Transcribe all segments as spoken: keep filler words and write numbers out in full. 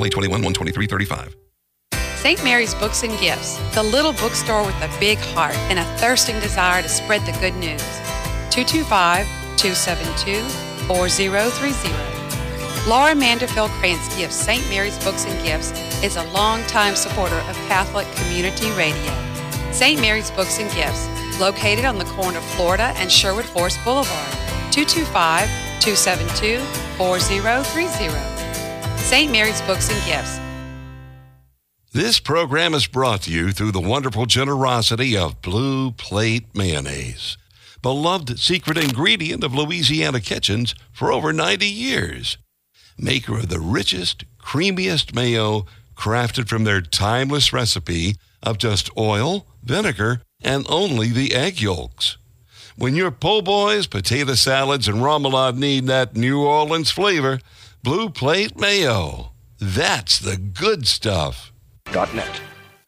L A twenty-one, one twenty-three thirty-five. Saint Mary's Books and Gifts, the little bookstore with a big heart and a thirsting desire to spread the good news. two two five, two seven two, four zero three zero. Laura Manderfield Krantz Gifts Saint Mary's Books and Gifts is a longtime supporter of Catholic Community Radio. Saint Mary's Books and Gifts, located on the corner of Florida and Sherwood Forest Boulevard, two two five, two seven two, four zero three zero. Saint Mary's Books and Gifts. This program is brought to you through the wonderful generosity of Blue Plate Mayonnaise, beloved secret ingredient of Louisiana kitchens for over ninety years. Maker of the richest, creamiest mayo, crafted from their timeless recipe of just oil, vinegar, and only the egg yolks. When your po' boys, potato salads, and remoulade need that New Orleans flavor, Blue Plate Mayo. That's the good stuff. .net.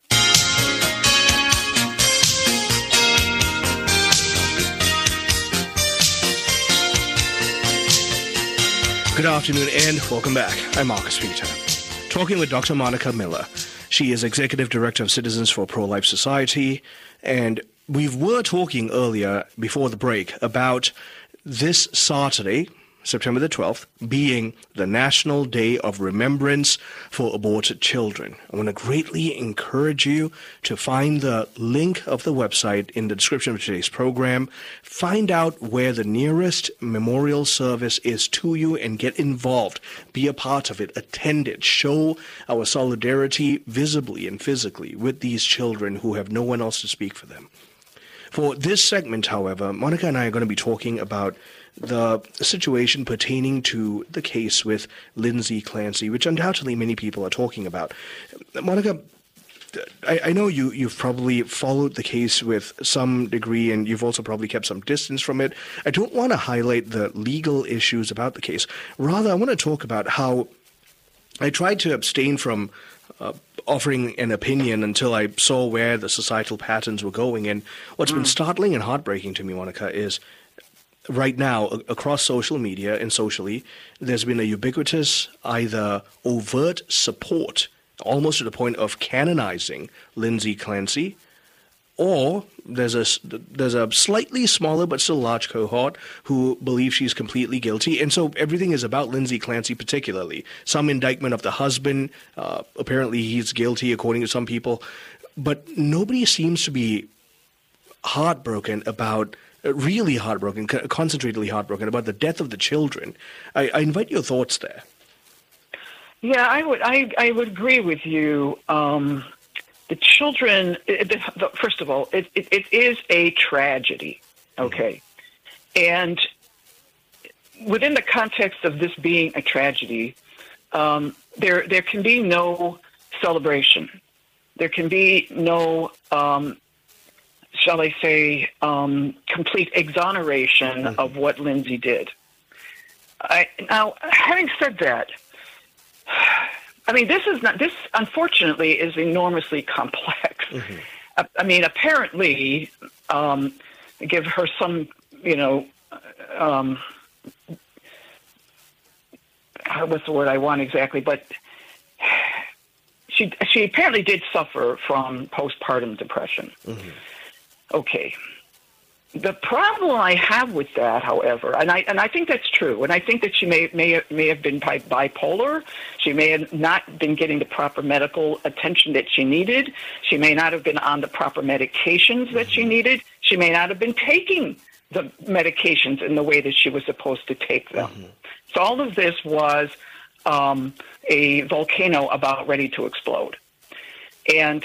Good afternoon and welcome back. I'm Marcus Peter. Talking with Doctor Monica Miller. She is Executive Director of Citizens for Pro-Life Society, and we were talking earlier before the break about this Saturday, September the twelfth, being the National Day of Remembrance for Aborted Children. I want to greatly encourage you to find the link of the website in the description of today's program. Find out where the nearest memorial service is to you and get involved. Be a part of it. Attend it. Show our solidarity visibly and physically with these children who have no one else to speak for them. For this segment, however, Monica and I are going to be talking about the situation pertaining to the case with Lindsay Clancy, which undoubtedly many people are talking about. Monica, I, I know you, you've probably followed the case with some degree, and you've also probably kept some distance from it. I don't want to highlight the legal issues about the case. Rather, I want to talk about how I tried to abstain from uh, offering an opinion until I saw where the societal patterns were going. And what's mm. been startling and heartbreaking to me, Monica, is right now, across social media and socially, there's been a ubiquitous, either overt support, almost to the point of canonizing Lindsay Clancy, or there's a, there's a slightly smaller but still large cohort who believe she's completely guilty. And so everything is about Lindsay Clancy particularly. Some indictment of the husband, uh, apparently he's guilty according to some people, but nobody seems to be heartbroken about really heartbroken, concentratedly heartbroken about the death of the children. I, I invite your thoughts there. Yeah, I would. I, I would agree with you. Um, the children. It, the, first of all, it, it, it is a tragedy. Okay, mm-hmm. And within the context of this being a tragedy, um, there there can be no celebration. There can be no. Um, shall I say, um, complete exoneration mm-hmm. of what Lindsay did. I, now, having said that, I mean, this is not, this unfortunately is enormously complex. Mm-hmm. I, I mean, apparently, um, give her some, you know, um, what's the word I want exactly, but she, she apparently did suffer from postpartum depression. Mm-hmm. Okay. The problem I have with that, however, and I and I think that's true, and I think that she may may may have been bi- bipolar. She may have not been getting the proper medical attention that she needed. She may not have been on the proper medications that she needed. She may not have been taking the medications in the way that she was supposed to take them. Mm-hmm. So all of this was um, a volcano about ready to explode, and.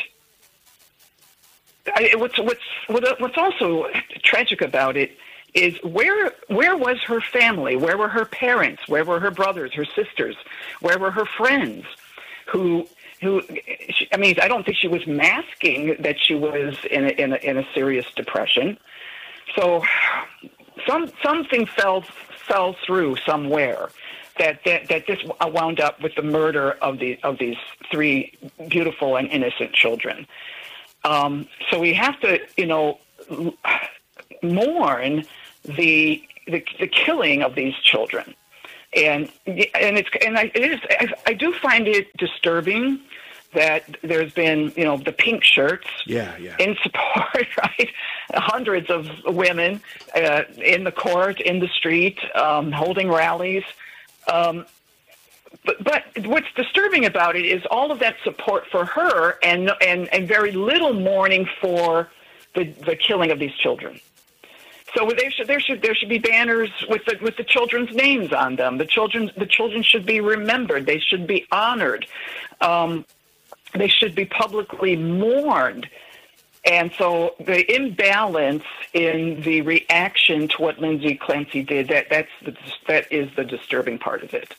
I, what's what's what's also tragic about it is where where was her family? Where were her parents? Where were her brothers, her sisters? Where were her friends? Who who? I mean, I don't think she was masking that she was in a, in a, in a serious depression. So some something fell fell through somewhere. That, that that this wound up with the murder of the of these three beautiful and innocent children. Um, so we have to, you know, mourn the, the the killing of these children, And and it's and I, it is I, I do find it disturbing that there's been, you know, the pink shirts yeah, yeah. in support, right? Hundreds of women uh, in the court, in the street, um, holding rallies. Um, but, but what's disturbing about it is all of that support for her and and, and very little mourning for the, the killing of these children. So there should there should there should be banners with the with the children's names on them. The children the children should be remembered. They should be honored. Um, They should be publicly mourned. And so the imbalance in the reaction to what Lindsay Clancy did, that that's the, that is the disturbing part of it.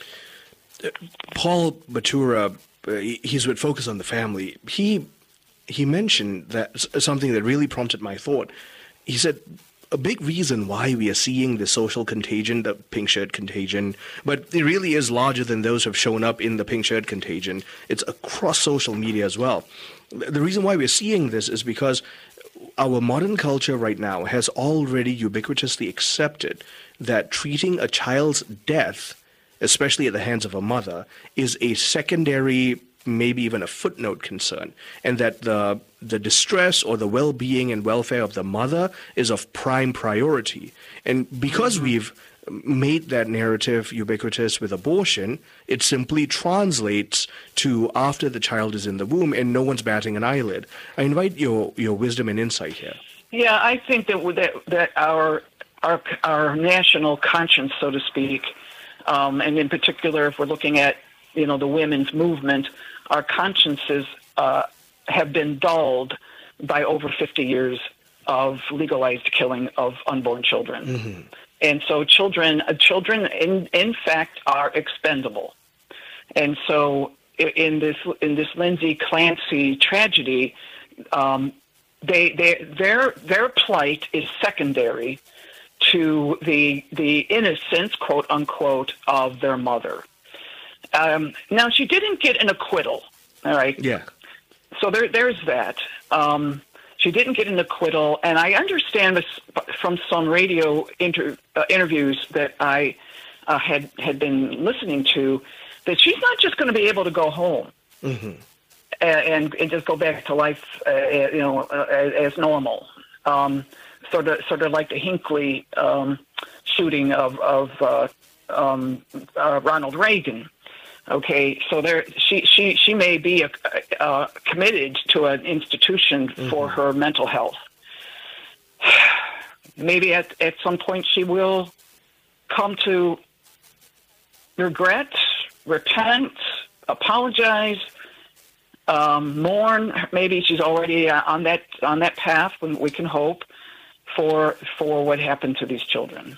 Paul Batura, uh, he's with Focus on the Family. He he mentioned that something that really prompted my thought. He said, a big reason why we are seeing the social contagion, the pink shirt contagion, but it really is larger than those who have shown up in the pink shirt contagion. It's across social media as well. The reason why we're seeing this is because our modern culture right now has already ubiquitously accepted that treating a child's death, especially at the hands of a mother, is a secondary, maybe even a footnote concern, and that the the distress or the well-being and welfare of the mother is of prime priority. And because we've made that narrative ubiquitous with abortion, it simply translates to after the child is in the womb and no one's batting an eyelid. I invite your, your wisdom and insight here. Yeah, I think that that, that our our our national conscience, so to speak, um, and in particular, if we're looking at, you know, the women's movement, our consciences uh, have been dulled by over fifty years of legalized killing of unborn children. Mm-hmm. And so children, uh, children in, in fact, are expendable. And so in this in this Lindsay Clancy tragedy, um, they, they their their plight is secondary to the the innocence, quote unquote, of their mother. Um, now, she didn't get an acquittal, all right? Yeah. So there, there's that. Um, she didn't get an acquittal, and I understand this from some radio inter, uh, interviews that I uh, had had been listening to, that she's not just going to be able to go home mm-hmm. and, and just go back to life, uh, you know, uh, as, as normal. Um, sort of, sort of like the Hinckley um, shooting of of uh, um, uh, Ronald Reagan. Okay, so there, she she she may be a, uh, committed to an institution mm-hmm. for her mental health. Maybe at at some point she will come to regret, repent, apologize, um, mourn. Maybe she's already uh, on that on that path. When we can hope for for what happened to these children.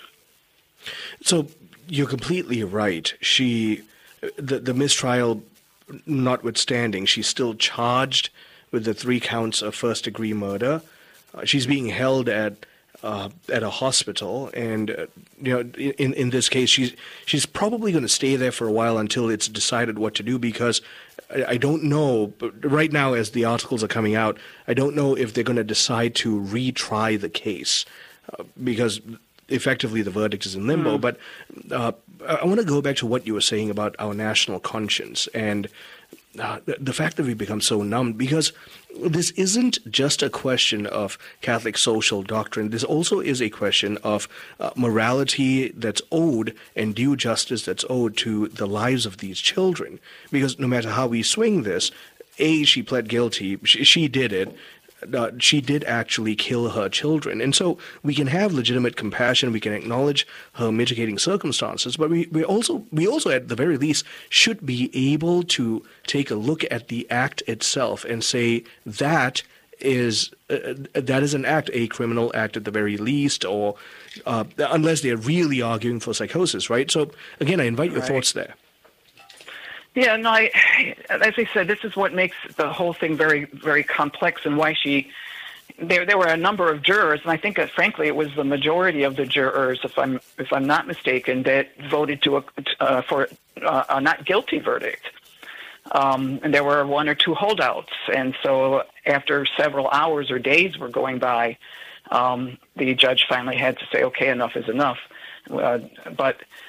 So you're completely right. She. The, the mistrial notwithstanding, she's still charged with the three counts of first-degree murder. Uh, she's being held at uh, at a hospital, and uh, you know, in in this case, she's she's probably going to stay there for a while until it's decided what to do. Because I, I don't know, but right now, as the articles are coming out, I don't know if they're going to decide to retry the case uh, because. Effectively, the verdict is in limbo. Mm. But uh, I want to go back to what you were saying about our national conscience and uh, the, the fact that we've become so numb, because this isn't just a question of Catholic social doctrine. This also is a question of uh, morality that's owed and due justice that's owed to the lives of these children. Because no matter how we swing this, A, she pled guilty. She, she did it. Uh, she did actually kill her children. And so we can have legitimate compassion, we can acknowledge her mitigating circumstances, but we, we also we also at the very least should be able to take a look at the act itself and say that is uh, that is an act, a criminal act at the very least, or uh, unless they're really arguing for psychosis, right? So again, I invite your right. thoughts there. Yeah, no, I, as I said, this is what makes the whole thing very, very complex, and why she, there there were a number of jurors, and I think that, frankly, it was the majority of the jurors, if I'm if I'm not mistaken, that voted to a, uh, for uh, a not guilty verdict. Um, and there were one or two holdouts, and so after several hours or days were going by, um, the judge finally had to say, okay, enough is enough. Uh, but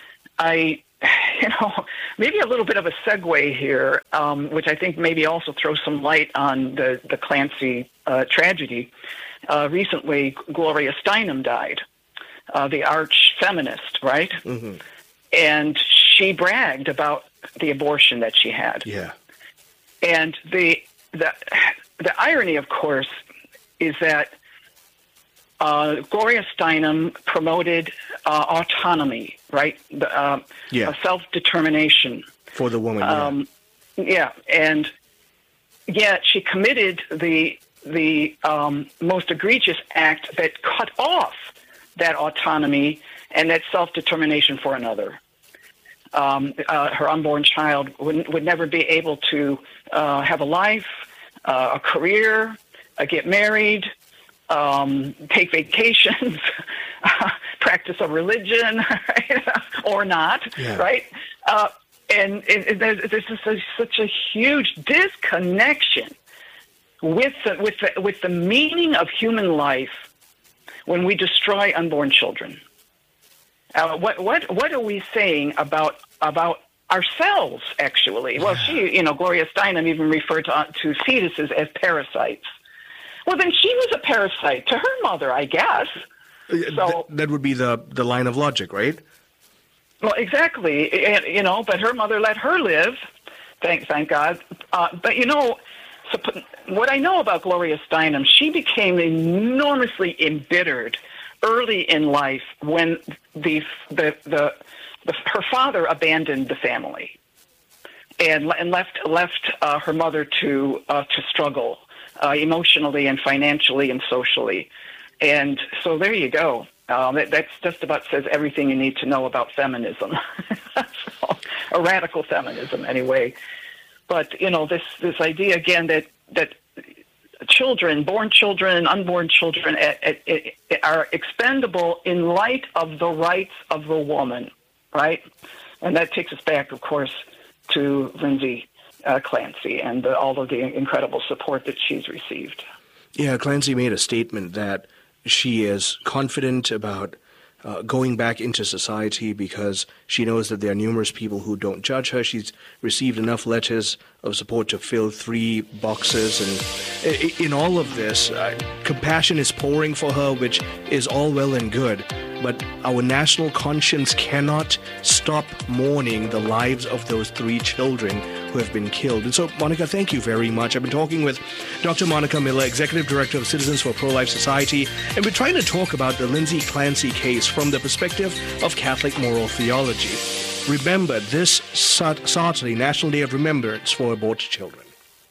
I, you know, maybe a little bit of a segue here, um, which I think maybe also throws some light on the, the Clancy uh, tragedy. Uh, recently, Gloria Steinem died, uh, the arch feminist, right? Mm-hmm. And she bragged about the abortion that she had. Yeah. And the the the irony, of course, is that uh, Gloria Steinem promoted uh, autonomy, right? The, uh, yeah. uh, self-determination for the woman. Um, yeah. yeah, and yet she committed the the um, most egregious act that cut off that autonomy and that self-determination for another. Um, uh, her unborn child would, would never be able to uh, have a life, uh, a career, uh, get married, um, take vacations, practice a religion, right? or not, yeah. right? Uh, and and there's, there's just a, such a huge disconnection with the, with the, with the meaning of human life when we destroy unborn children. Uh, what what what are we saying about about ourselves? Actually, well, she, you know, Gloria Steinem even referred to to fetuses as parasites. Well, then she was a parasite to her mother, I guess. So Th- that would be the the line of logic, right? Well, exactly. And, you know, but her mother let her live. Thank thank God. Uh, but you know, so, what I know about Gloria Steinem, she became enormously embittered early in life when the the, the the her father abandoned the family and and left left uh, her mother to uh, to struggle uh, emotionally and financially and socially, and so there you go. Uh, that that's just about says everything you need to know about feminism, so, a radical feminism anyway. But you know, this this idea again that that. Children, born children, unborn children, are expendable in light of the rights of the woman, right? And that takes us back, of course, to Lindsay uh, Clancy and the, all of the incredible support that she's received. Yeah, Clancy made a statement that she is confident about uh, going back into society because she knows that there are numerous people who don't judge her. She's received enough letters of support to fill three boxes. And in all of this, uh, compassion is pouring for her, which is all well and good. But our national conscience cannot stop mourning the lives of those three children who have been killed. And so, Monica, thank you very much. I've been talking with Doctor Monica Miller, Executive Director of Citizens for Pro-Life Society, and we're trying to talk about the Lindsay Clancy case from the perspective of Catholic moral theology. Remember, this Saturday, National Day of Remembrance for Aborted Children.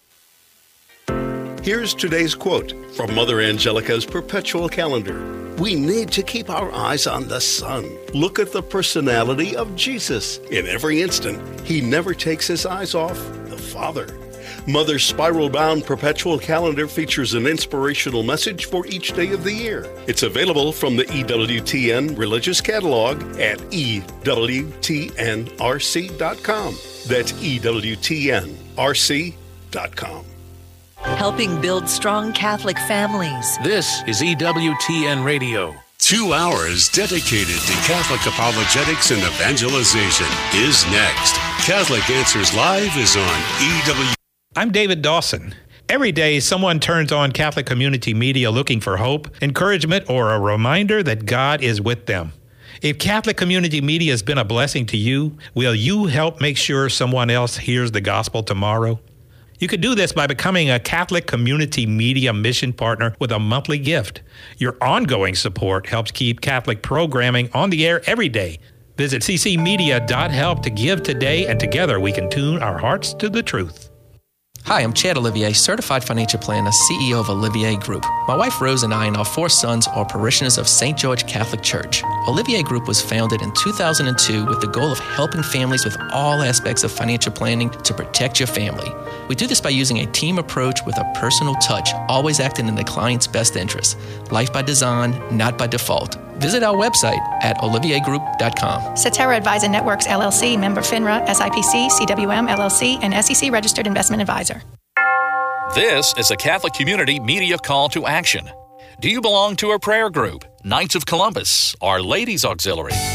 Here's today's quote from Mother Angelica's Perpetual Calendar. We need to keep our eyes on the Son. Look at the personality of Jesus. In every instant, he never takes his eyes off the Father. Mother's spiral-bound Perpetual Calendar features an inspirational message for each day of the year. It's available from the E W T N Religious Catalog at E W T N R C dot com. That's E W T N R C dot com. Helping build strong Catholic families. This is E W T N Radio. Two hours dedicated to Catholic apologetics and evangelization is next. Catholic Answers Live is on E W. I'm David Dawson. Every day, someone turns on Catholic community media looking for hope, encouragement, or a reminder that God is with them. If Catholic community media has been a blessing to you, will you help make sure someone else hears the gospel tomorrow? You can do this by becoming a Catholic Community Media Mission Partner with a monthly gift. Your ongoing support helps keep Catholic programming on the air every day. Visit c c media dot help to give today, and together we can tune our hearts to the truth. Hi, I'm Chad Olivier, Certified Financial Planner, C E O of Olivier Group. My wife Rose and I and our four sons are parishioners of Saint George Catholic Church. Olivier Group was founded in two thousand two with the goal of helping families with all aspects of financial planning to protect your family. We do this by using a team approach with a personal touch, always acting in the client's best interest. Life by design, not by default. Visit our website at olivier group dot com. Cetera Advisor Networks, L L C, member FINRA, S I P C, C W M, L L C, and S E C registered investment advisor. This is a Catholic Community Media Call to Action. Do you belong to a prayer group, Knights of Columbus, Our Ladies Auxiliary?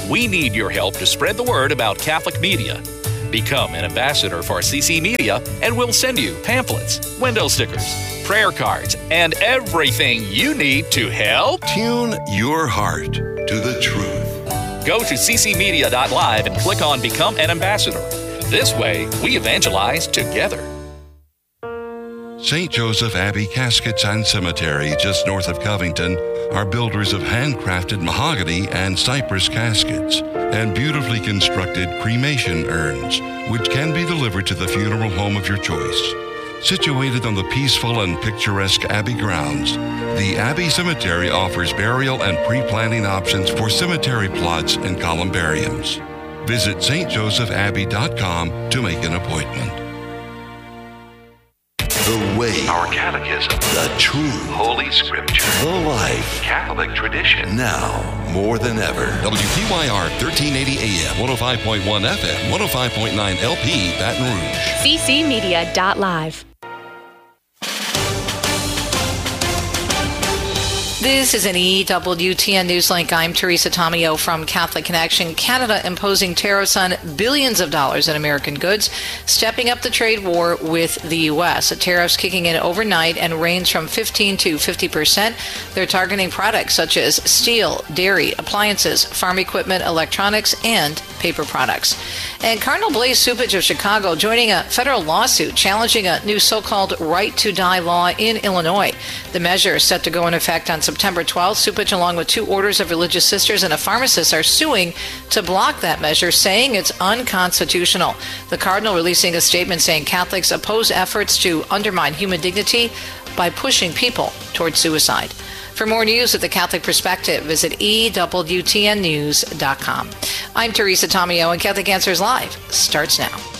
We need your help to spread the word about Catholic media. Become an ambassador for C C Media, and we'll send you pamphlets, window stickers, prayer cards, and everything you need to help tune your heart to the truth. Go to c c media dot live and click on Become an Ambassador. This way, we evangelize together. Saint Joseph Abbey Caskets and Cemetery, just north of Covington, are builders of handcrafted mahogany and cypress caskets and beautifully constructed cremation urns, which can be delivered to the funeral home of your choice. Situated on the peaceful and picturesque Abbey grounds, the Abbey Cemetery offers burial and pre-planning options for cemetery plots and columbariums. Visit s t joseph abbey dot com to make an appointment. The way, our catechism, the true Holy Scripture, the life, Catholic tradition, now more than ever. W P Y R thirteen eighty A M, one oh five point one F M, one oh five point nine L P, Baton Rouge. c c media dot live. This is an E W T N Newslink. I'm Teresa Tomeo from Catholic Connection. Canada imposing tariffs on billions of dollars in American goods, stepping up the trade war with the U S. The tariffs kicking in overnight and range from fifteen to fifty percent. They're targeting products such as steel, dairy, appliances, farm equipment, electronics, and paper products. And Cardinal Blaise Cupich of Chicago joining a federal lawsuit challenging a new so-called right to die law in Illinois. The measure is set to go into effect on September twelfth. Cupich, along with two orders of religious sisters and a pharmacist, are suing to block that measure, saying it's unconstitutional. The Cardinal releasing a statement saying Catholics oppose efforts to undermine human dignity by pushing people towards suicide. For more news with the Catholic Perspective, visit E W T N news dot com. I'm Teresa Tomeo, and Catholic Answers Live starts now.